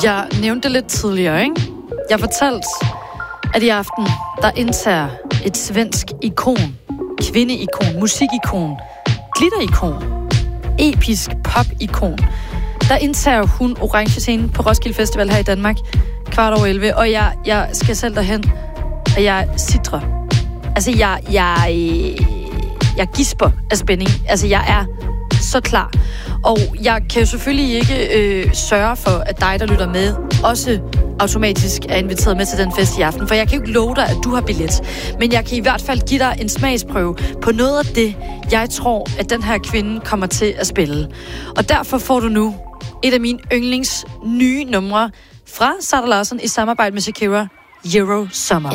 Jeg nævnte det lidt tidligere, ikke? Jeg fortalte, at i aften, der indtager et svensk ikon, kvindeikon, musikikon, glitterikon, episk popikon. Der indtager hun orange scene på Roskilde Festival her i Danmark, 11:15, og jeg skal selv derhen, og jeg sidrer. Altså, jeg gisper af spænding. Altså, jeg er så klar. Og jeg kan jo selvfølgelig ikke sørge for, at dig, der lytter med, også automatisk er inviteret med til den fest i aften. For jeg kan jo ikke love dig, at du har billet. Men jeg kan i hvert fald give dig en smagsprøve på noget af det, jeg tror, at den her kvinde kommer til at spille. Og derfor får du nu et af mine yndlings nye numre fra Sara Larsson i samarbejde med Shakira, Euro Summer.